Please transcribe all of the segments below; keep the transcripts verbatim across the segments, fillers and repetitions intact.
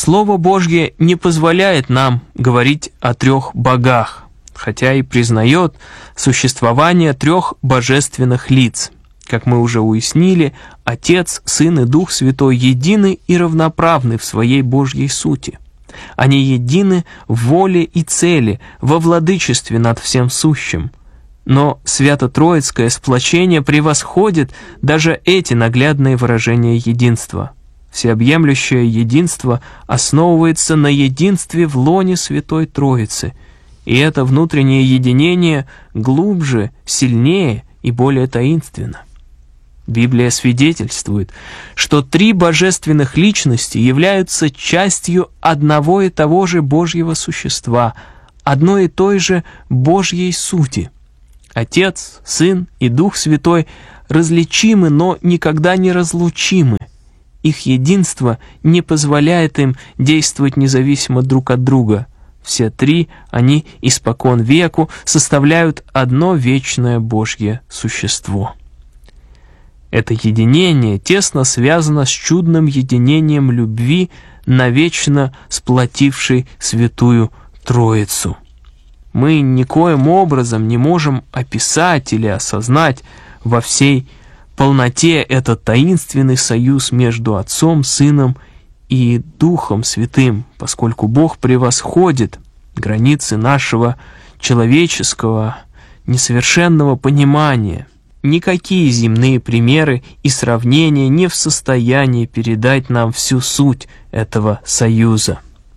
Слово Божье не позволяет нам говорить о трех богах, хотя и признает существование трех божественных лиц. Как мы уже уяснили, Отец, Сын и Дух Святой едины и равноправны в своей Божьей сути. Они едины в воле и цели, во владычестве над всем сущим. Но свято-троицкое сплочение превосходит даже эти наглядные выражения единства. Всеобъемлющее единство основывается на единстве в лоне Святой Троицы, и это внутреннее единение глубже, сильнее и более таинственно. Библия свидетельствует, что три божественных личности являются частью одного и того же Божьего существа, одной и той же Божьей сути. Отец, Сын и Дух Святой различимы, но никогда не разлучимы. Их единство не позволяет им действовать независимо друг от друга. Все три, они испокон веку составляют одно вечное Божье существо. Это единение тесно связано с чудным единением любви, навечно сплотившей Святую Троицу. Мы никоим образом не можем описать или осознать во всей полноте этот таинственный союз между Отцом, Сыном и Духом Святым, поскольку Бог превосходит границы нашего человеческого несовершенного понимания. Никакие земные примеры и сравнения не в состоянии передать нам всю суть этого союза.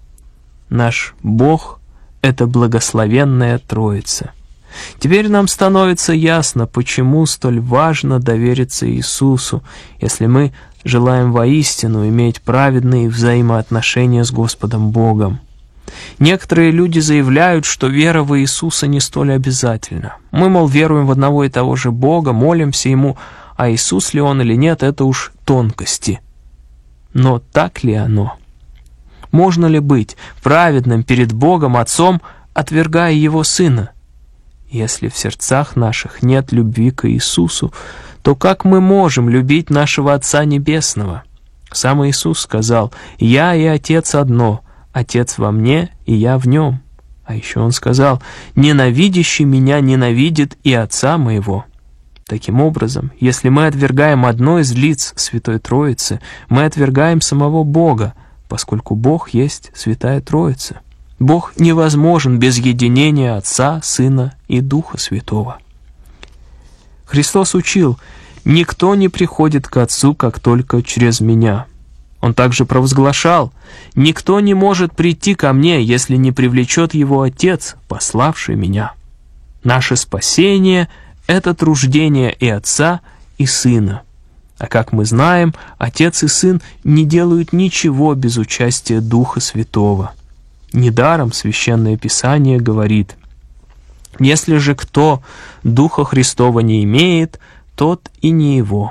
Наш Бог — это благословенная Троица. Теперь нам становится ясно, почему столь важно довериться Иисусу, если мы желаем воистину иметь праведные взаимоотношения с Господом Богом. Некоторые люди заявляют, что вера в Иисуса не столь обязательна. Мы, мол, веруем в одного и того же Бога, молимся Ему, а Иисус ли Он или нет, это уж тонкости. Но так ли оно? Можно ли быть праведным перед Богом Отцом, отвергая Его Сына? Если в сердцах наших нет любви к Иисусу, то как мы можем любить нашего Отца Небесного? Сам Иисус сказал: «Я и Отец одно, Отец во мне, и я в нем». А еще Он сказал: «Ненавидящий меня ненавидит и Отца моего». Таким образом, если мы отвергаем одно из лиц Святой Троицы, мы отвергаем самого Бога, поскольку Бог есть Святая Троица. Бог невозможен без единения Отца, Сына и Духа Святого. Христос учил: «Никто не приходит к Отцу, как только через Меня». Он также провозглашал: «Никто не может прийти ко Мне, если не привлечет Его Отец, пославший Меня». Наше спасение — это труждение и Отца, и Сына. А как мы знаем, Отец и Сын не делают ничего без участия Духа Святого. Недаром Священное Писание говорит: «Если же кто Духа Христова не имеет, тот и не его».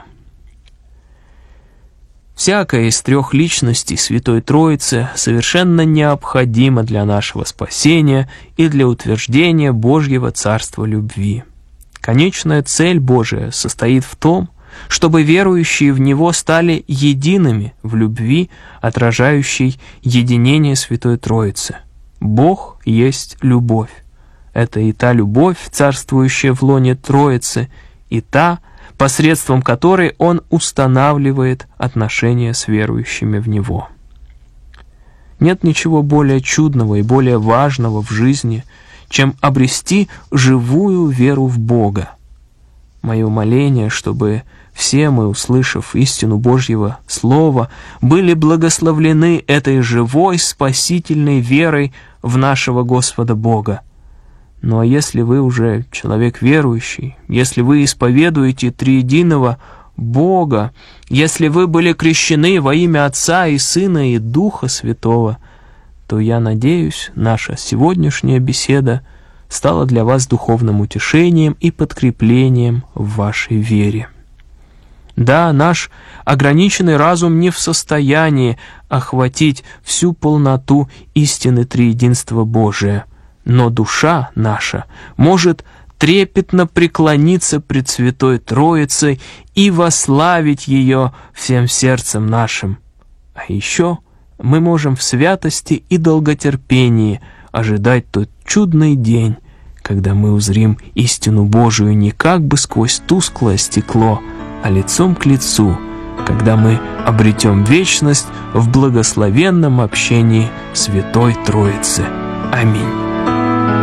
Всякая из трех личностей Святой Троицы совершенно необходима для нашего спасения и для утверждения Божьего Царства любви. Конечная цель Божия состоит в том, чтобы верующие в Него стали едиными в любви, отражающей единение Святой Троицы. Бог есть любовь. Это и та любовь, царствующая в лоне Троицы, и та, посредством которой Он устанавливает отношения с верующими в Него. Нет ничего более чудного и более важного в жизни, чем обрести живую веру в Бога. Мое моление, чтобы все мы, услышав истину Божьего Слова, были благословлены этой живой спасительной верой в нашего Господа Бога. Ну а если вы уже человек верующий, если вы исповедуете триединого Бога, если вы были крещены во имя Отца и Сына и Духа Святого, то я надеюсь, наша сегодняшняя беседа стала для вас духовным утешением и подкреплением в вашей вере. Да, наш ограниченный разум не в состоянии охватить всю полноту истины триединства Божия, но душа наша может трепетно преклониться пред Святой Троицей и восславить ее всем сердцем нашим. А еще мы можем в святости и долготерпении ожидать тот чудный день, когда мы узрим истину Божию не как бы сквозь тусклое стекло, а лицом к лицу, когда мы обретем вечность в благословенном общении Святой Троицы. Аминь.